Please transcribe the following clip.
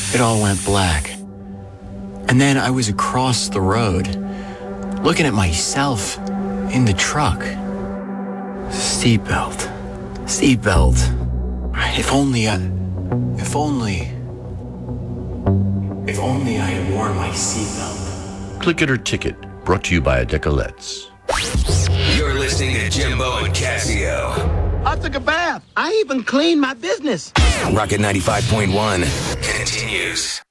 it all went black. And then I was across the road, looking at myself in the truck. Seatbelt. If only I had worn my seatbelt. Click It or Ticket, brought to you by Decolettes. You're listening to Jimbo and Casio. I took a bath. I even cleaned my business. Rocket 95.1 continues.